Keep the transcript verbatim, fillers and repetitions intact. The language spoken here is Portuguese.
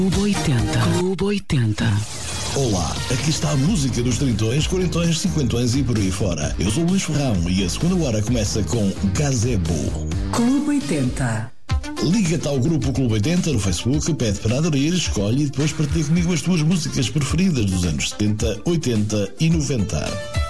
Clube oitenta. Clube oitenta. Olá, aqui está a música dos trintões, quarentões, cinquentões e por aí fora. Eu sou o Luís Ferrão e a segunda hora começa com Gazebo. Clube oitenta. Liga-te ao grupo Clube oitenta no Facebook, pede para aderir, escolhe e depois partilha comigo as tuas músicas preferidas dos anos setenta, oitenta e noventa.